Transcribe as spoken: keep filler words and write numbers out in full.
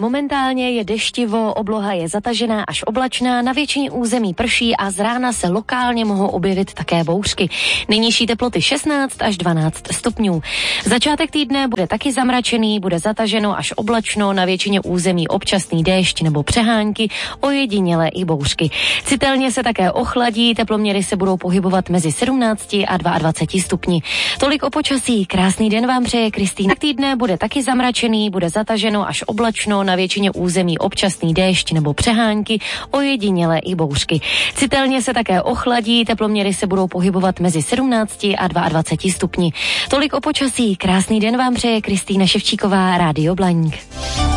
Momentálně je deštivo, obloha je zatažená až oblačná, na většině území prší a z rána se lokálně mohou objevit také bouřky. Nejnižší teploty šestnáct až dvanáct stupňů. Začátek týdne bude taky zamračený, bude zataženo až oblačno, na většině území občasný déšť nebo přehánky, ojedinělé i bouřky. Citelně se také ochladí, teploměry se budou pohybovat mezi sedmnácti a dvaceti dvěma stupni. Tolik o počasí, krásný den vám přeje Kristýna. Týdne bude taky zamračený, bude zataženo až oblačno, na většině území občasný déšť nebo přehánky, ojedinělé i bouřky. Citelně se také ochladí, teploměry se budou pohybovat mezi sedmnácti a dvaceti dvěma stupni. Tolik o počasí, krásný den vám přeje Kristýna Ševčíková, Rádio Blaník.